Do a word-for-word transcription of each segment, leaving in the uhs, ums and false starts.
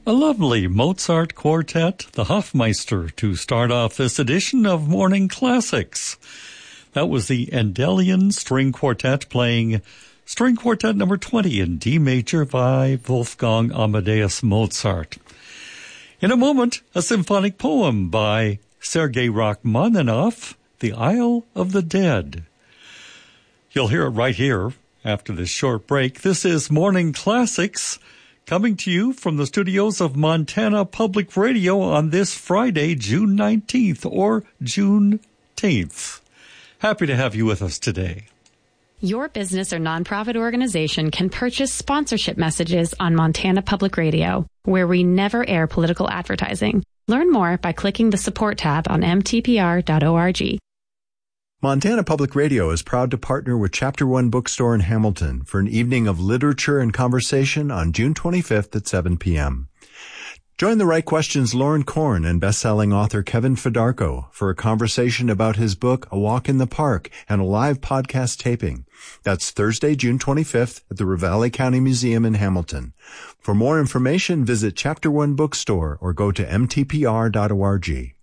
A lovely Mozart quartet, the Hofmeister, to start off this edition of Morning Classics. That was the Endellian String Quartet playing String Quartet number twenty in D major by Wolfgang Amadeus Mozart. In a moment, a symphonic poem by Sergei Rachmaninoff, The Isle of the Dead. You'll hear it right here after this short break. This is Morning Classics, coming to you from the studios of Montana Public Radio on this Friday, June nineteenth, or Juneteenth. Happy to have you with us today. Your business or nonprofit organization can purchase sponsorship messages on Montana Public Radio, where we never air political advertising. Learn more by clicking the support tab on m t p r dot org. Montana Public Radio is proud to partner with Chapter One Bookstore in Hamilton for an evening of literature and conversation on June twenty-fifth at seven p.m. Join the Right Questions' Lauren Korn and best-selling author Kevin Fedarko for a conversation about his book, A Walk in the Park, and a live podcast taping. That's Thursday, June twenty-fifth at the Ravalli County Museum in Hamilton. For more information, visit Chapter One Bookstore or go to m t p r dot org.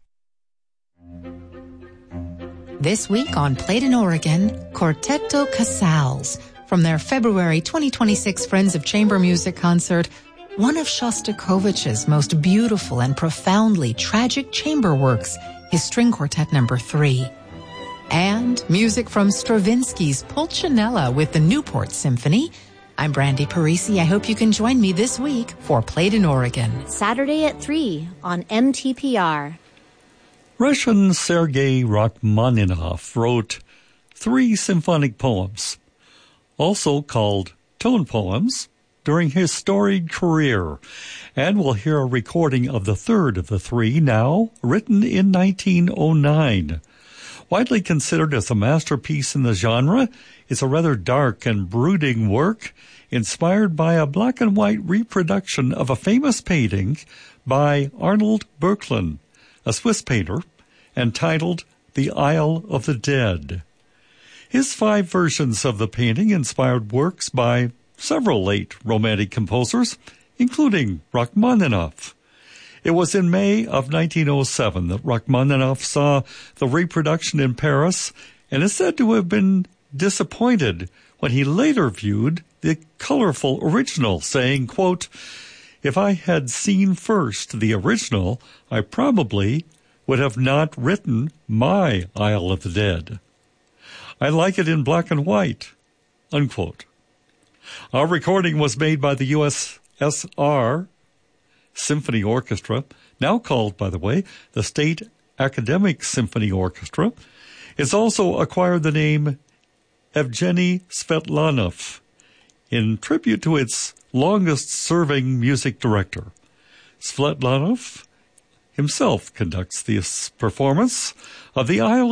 This week on Played in Oregon, Quartetto Casals. From their February twenty twenty-six Friends of Chamber Music concert, one of Shostakovich's most beautiful and profoundly tragic chamber works, his String Quartet number three. And music from Stravinsky's Pulcinella with the Newport Symphony. I'm Brandy Parisi. I hope you can join me this week for Played in Oregon. Saturday at three on M T P R. Russian Sergei Rachmaninoff wrote three symphonic poems, also called tone poems, during his storied career, and we'll hear a recording of the third of the three now, written in nineteen oh nine. Widely considered as a masterpiece in the genre, it's a rather dark and brooding work inspired by a black and white reproduction of a famous painting by Arnold Böcklin, a Swiss painter, entitled The Isle of the Dead. His five versions of the painting inspired works by several late Romantic composers, including Rachmaninoff. It was in May of nineteen oh seven that Rachmaninoff saw the reproduction in Paris and is said to have been disappointed when he later viewed the colorful original, saying, quote, "If I had seen first the original, I probably would have not written my Isle of the Dead. I like it in black and white," unquote. Our recording was made by the U S S R Symphony Orchestra, now called, by the way, the State Academic Symphony Orchestra. It's also acquired the name Evgeny Svetlanov in tribute to its longest-serving music director. Svetlanov himself conducts this performance of the Isle